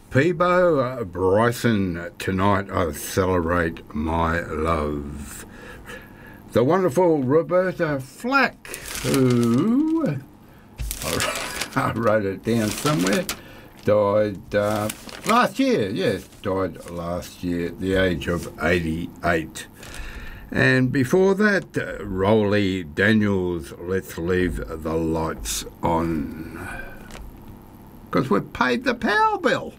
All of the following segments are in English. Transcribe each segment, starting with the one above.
Peebo Bryson, Tonight I Celebrate My Love. The wonderful Roberta Flack, who, I wrote it down somewhere, died last year, yes, died last year at the age of 88. And before that, Rolly Daniels, Let's Leave the Lights On. Because we've paid the power bill.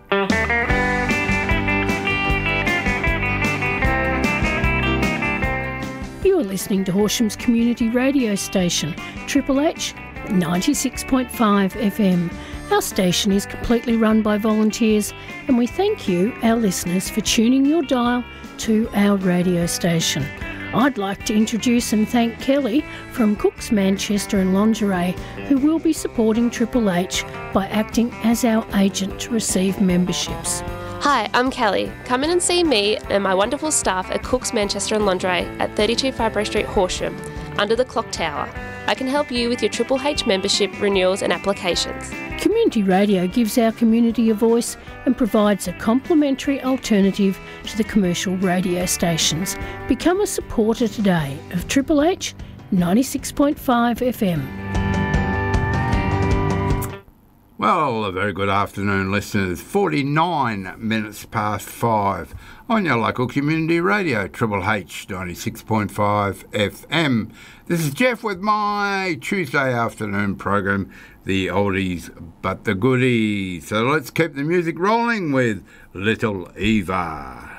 You are listening to Horsham's community radio station, Triple H 96.5 FM. Our station is completely run by volunteers, and we thank you, our listeners, for tuning your dial to our radio station. I'd like to introduce and thank Kelly from Cook's Manchester and Lingerie, who will be supporting Triple H by acting as our agent to receive memberships. Hi, I'm Kelly. Come in and see me and my wonderful staff at Cook's Manchester and Lingerie at 32 Fibro Street, Horsham, under the Clock Tower. I can help you with your Triple H membership renewals and applications. Community radio gives our community a voice and provides a complimentary alternative to the commercial radio stations. Become a supporter today of Triple H 96.5 FM. Well, a very good afternoon, listeners. 49 minutes past 5 on your local community radio, Triple H 96.5 FM. This is Jeff with my Tuesday afternoon program, The Oldies But the Goodies. So let's keep the music rolling with Little Eva.